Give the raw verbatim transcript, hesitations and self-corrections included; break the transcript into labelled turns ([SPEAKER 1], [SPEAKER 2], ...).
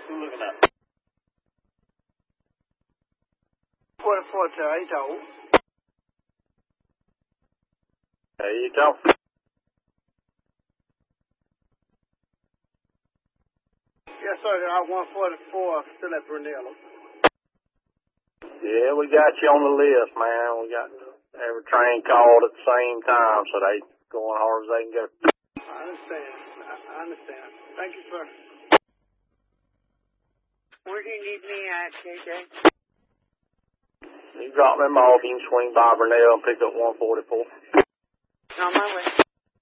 [SPEAKER 1] we looking at?
[SPEAKER 2] forty-four to eight oh.
[SPEAKER 1] There you go.
[SPEAKER 2] Yes, sir. I one forty-four, still at Brunello.
[SPEAKER 1] Yeah, we got you on the list, man. We got every train called at the same time, so they going hard as they can go.
[SPEAKER 2] I understand. I, I understand. Thank you, sir.
[SPEAKER 3] Where do you need me at, K J?
[SPEAKER 1] You drop them off, you can swing by Brunel and pick up one forty-four.
[SPEAKER 3] On my way.